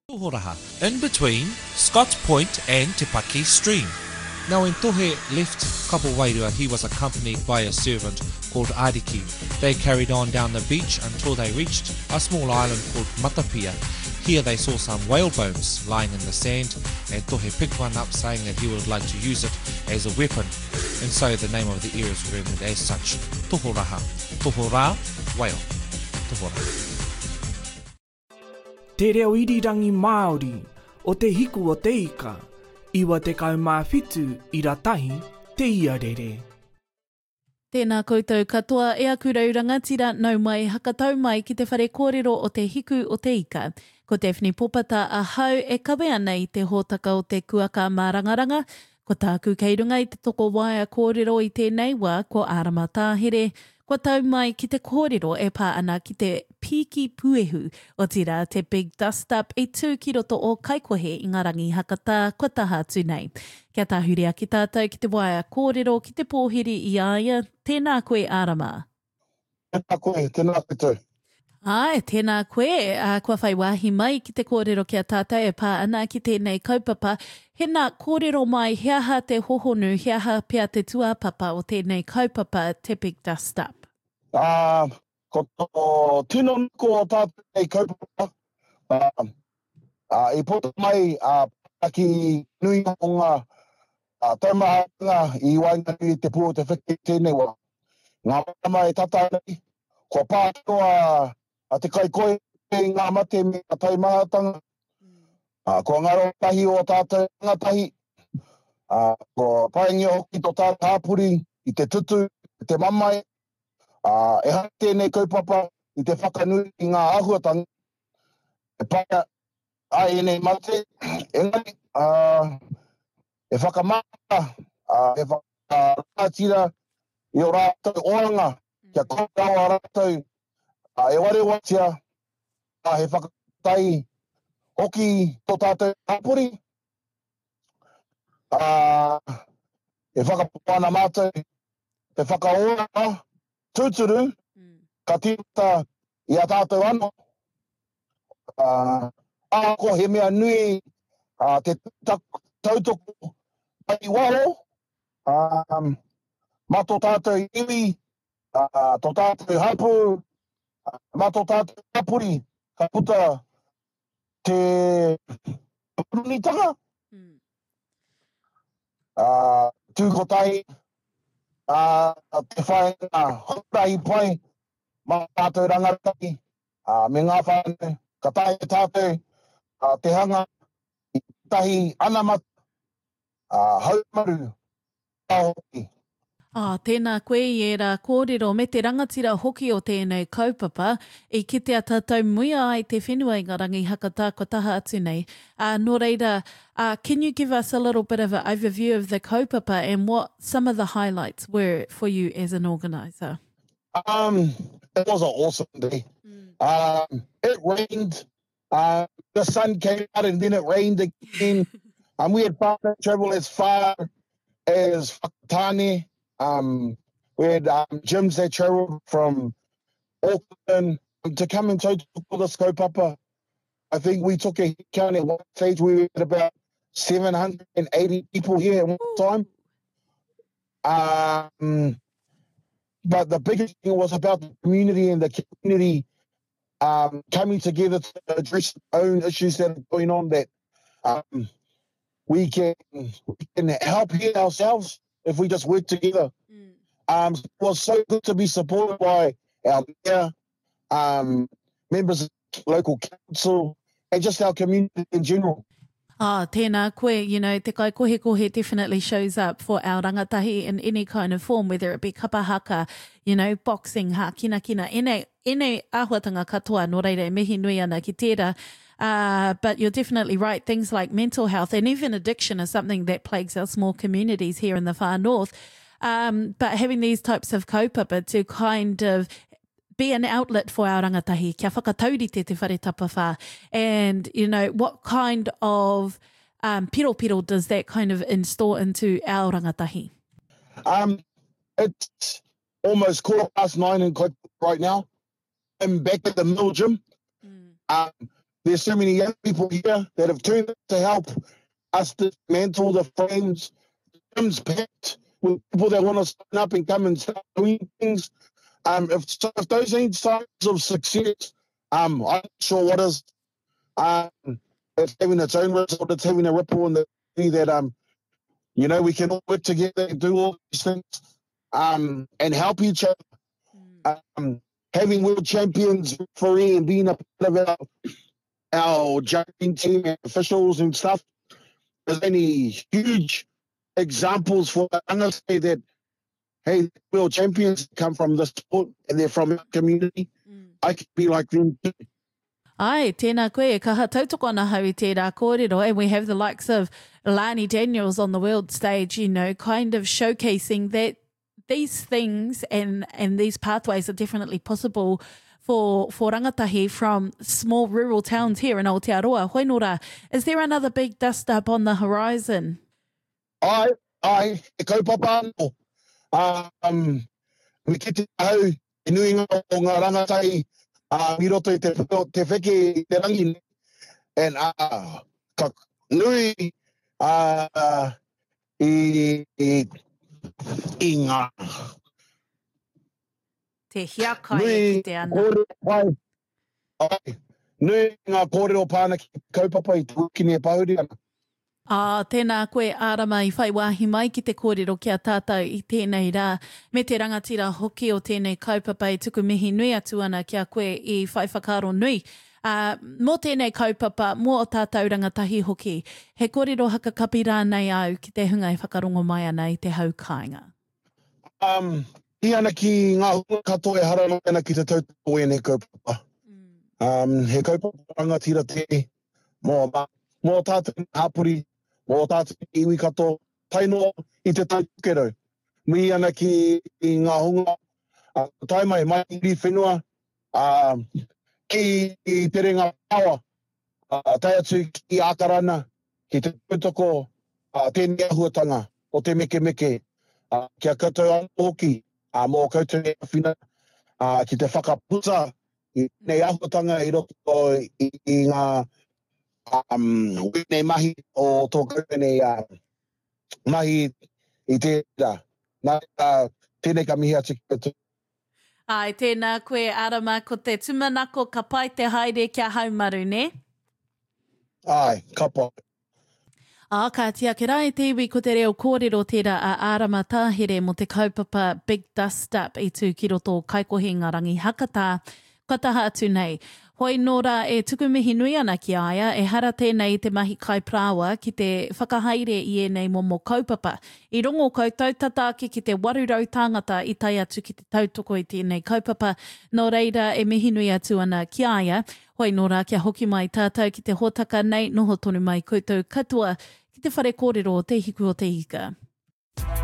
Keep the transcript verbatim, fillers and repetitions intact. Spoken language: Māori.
Tohoraha, in between Scott's Point and Te Paki Stream. Now when Tohe left Kapowairua, he was accompanied by a servant called Ariki. They carried on down the beach until they reached a small island called Matapia. Here they saw some whale bones lying in the sand, and Tohe picked one up saying that he would like to use it as a weapon. And so the name of the area is remembered as such, Tohoraha. Tohora, whale. Tohoraha. Te reo irirangi Māori o te hiku o te ika, iwa te kaumāwhitu i ratahi te iarere. Tēnā koutou katoa, ea kurau rangatira nau mai hakatau mai ki te whare kōrero o te hiku o te ika. Ko Daphne Popata a hau e kawe ana i te hōtaka o te kuaka mā rangaranga, ko tāku kei runga i te toko waia kōrero i tēnei wā ko Ārama Tāhere. Ko tau mai ki te kōrero e pā ana ki te piki puehu o tira te Big Dust Up e tū ki roto o Kaikohe i ngā rangi hakata kua taha atu nei. Kia tāhuria ki tātou ki te waia kōrero ki te pōhiri i aia. Tēnā koe Ārama. Tēnā koe, tēnā koe. Ai, tēnā koe. Uh, kua whai wāhi mai ki te kōrero kia tātou e pā ana ki tēnei kaupapa. Hena kōrero mai, heaha te hohonu, heaha pia te tuapapa o tēnei kaupapa te Big Dust Up. Uh, ko tō tino nuko o tātou kaupapa, uh, uh, i poto mai uh, paki nui o ngā uh, taumahanga i wainga nui te pū o te whiki tēnei wā. Ngā mama e tata nei, ko pātoa a te kaikoe ngā mate me a taimahatanga, uh, ko ngaro tahi o tātou ngatahi, uh, ko paengi hoki tō tātou hāpuri i te tutu, i te mamai, Uh, e hake tēnei kaupapa i te whakanui i ngā ahuatanga. E pāia ai e nei mate, engari, uh, e whakamata, uh, e whakarātira i o rātou oanga, kia kōraua rātou, uh, e ware watia, uh, he whakatai hoki tō tātou hapuri, uh, e whakapana mātou, e whakaora, tūturu, mm. ka tīta i a tātou anō. Uh, Āko he mea nui uh, te tautoko mai waro. Um, ma tō tātou iwi, uh, tō tātou hapu, uh, ma tō tātou hapuri, ka puta te purunitanga. Mm. Uh, tūkotai, Uh, te whae ngā hotahi pai mā tātou rangataki uh, me ngā whāne ka tae tātou uh, te hanga i tahi anamat uh, haumaru hoki. Ah, tēnā koe i e rā kōrero me te rangatira hoki o tēnei kaupapa i kitea tātou muia ai te whenua i ngā rangi hakata ko taha atu nei. Uh, nō reira, uh, can you give us a little bit of an overview of the kaupapa and what some of the highlights were for you as an organiser? Um, it was an awesome day. Mm. Um, it rained, uh, the sun came out and then it rained again. um, we had partner travel as far as Whakatane. Um, we had um, gyms that travelled from Auckland to come and total this kaupapa. I think we took a count at one stage. We were at about seven hundred eighty people here at one time. Um, but the biggest thing was about the community and the community um, coming together to address their own issues that are going on that um, we can we can help here ourselves if we just work together. Mm. Um, it was so good to be supported by our mayor, um, members of local council, and just our community in general. Ah, tēnā koe, you know, te kai kohe kohe definitely shows up for our rangatahi in any kind of form, whether it be kapahaka, you know, boxing, ha, kina kina, ene, ene āhuatanga katoa, nō reira e mihi nui ana ki tērā. Uh, but you're definitely right. Things like mental health and even addiction is something that plagues our small communities here in the far north. Um, but having these types of kaupapa to kind of be an outlet for our rangatahi, kia whakataurite te whare tapawha. And, you know, what kind of um, piro piro does that kind of install into our rangatahi? Um, it's almost quarter past nine in Kaikohe right now. I'm back at the mill gym. Mm. Um, there's so many young people here that have turned up to help us dismantle the frames. Gyms packed with people that want to stand up and come and start doing things. Um, if, so if those ain't signs of success, um, I'm not sure what is. Um, it's having its own result. It's having a ripple in the community that, um, you know, we can all work together and do all these things um, and help each other. Mm. Um, having world champions referee and being a part of our, our judging team and officials and stuff, there's any huge examples for us say that, hey, world champions come from this sport and they're from our community. Mm. I can be like them too. Ai, tēnā koe, ka ha tautoko ana hau I tērā kōrero, and we have the likes of Lani Daniels on the world stage, you know, kind of showcasing that these things and, and these pathways are definitely possible for, for rangatahi from small rural towns here in Aotearoa. Hoi nora, is there another big dust-up on the horizon? Ai, ai, e kaupapa anō. Um, we ki te hau, e nui ngā o ngā rangatahi, Uh, mi roto I te, te wheke te rangi and uh, ka nui uh, I, I, I ngā te hiakai e ki te ana. Nui ai, nui ngā kōrero pāna ki kaupapa I te wikini e pahuri ana. Ah, tēnā koe ārama I whai wāhi mai ki te kōrero kia tātou I tēnei rā. Me te rangatira hoki o tēnei kaupapa I tuku mihi nui atu ana kia koe I whai whakaro nui. Uh, mō tēnei kaupapa, mō o tātou rangatahi hoki, he kōrero hakakapi rānei au ki te hunga I whakarongo mai ana I te hau kāinga. Um, I ana ki ngā hunga katoa e harana ana ki te tautoko e ne kaupapa. Mm. Um, he kaupapa rangatira te mō, mō tātou hapuri, mō tātou iwi kato, taino I te taukero. Mi ana ki I ngā hunga, uh, tai mai, mai I whenua, uh, ki I te renga pawa, uh, tai atu ki ākarana, ki te putoko, uh, tēnei ahuatanga, o te meke meke, uh, kia koutou anō hoki, uh, mō koutou e whina, uh, ki te whakaputa, I nei ahuatanga I roto I, I ngā Um, nei mahi o tō nei uh, mahi I te rā. Nā uh, tēnei ka mihi atu ki. Ai, tēnā koe ārama ko te tumanako ka pai te haere kia haumaru, ne? Ai, ka pai. A ka tia ke rai te iwi ko te reo kōrero tērā a ārama tāhere mo te kaupapa Big Dust Up I tū ki roto kaikohi ngā rangi hakata. Kataha atu nei. Hoi nora e tukumihi nui ana ki aia, e hara tēnei te mahi kaiprawa ki te whakahaere I e nei momo kaupapa. I rongo koutou tataaki ki te warurau tāngata I tai atu ki te tautoko I tēnei kaupapa. Nō reira e mihi nui atu ana ki aia. Hoi nora kia hoki mai tātou ki te hōtaka nei, noho tonu mai koutou katoa ki te whare kōrero o te hiku o te ika.